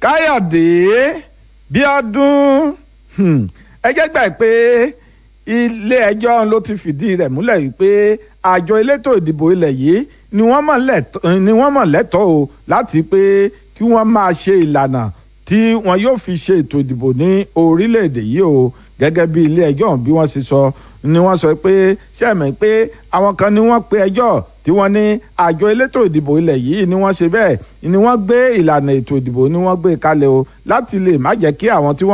Káyọ̀dé Bíọ́dún ẹ jẹ́ gbà pé ilé ẹjọ́ ló ti fìdí rẹ̀ múlẹ̀ wípé àjọ elétò ìdìbò ilẹ̀ yìí ni wọ́n mọ̀ lẹ́tọ̀ọ́ o láti pé kí wọ́n máa ṣe ìlànà tí wọn yóò fi ṣe ètò ìdìbò ní orílẹ̀-èdè yìí o gẹ́gẹ́ bí ilé ẹjọ́ bí wọ́n ṣe sọ ni wọ́n sọ pé sẹ́mi pé àwọn kan ni wọ́n pe ẹjọ́ tí wọ́n ní àjọ elétò ìdìbò ilẹ̀ yìí ni wọ́n ṣe bẹ́ẹ̀ ni wọ́n gbé ìlànà ètò ìdìbò ni wọ́n gbé kalẹ̀ o láti lè má jẹ́ kí àwọn tí wọ́n